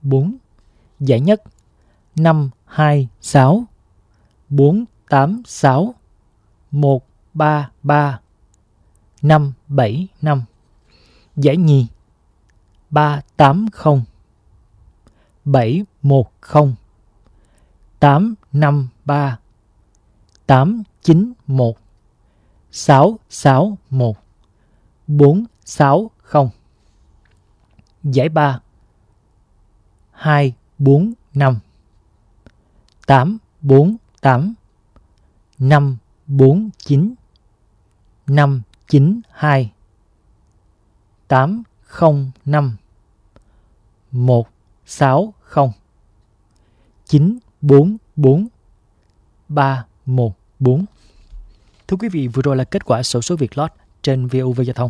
4. Giải nhất 526 486 133 575. Giải nhì 380 710 853 891 661 460. Giải ba 245 848 549 592 805 160 944 314. Thưa quý vị, vừa rồi là kết quả xổ số Vietlott trên VOV Giao thông.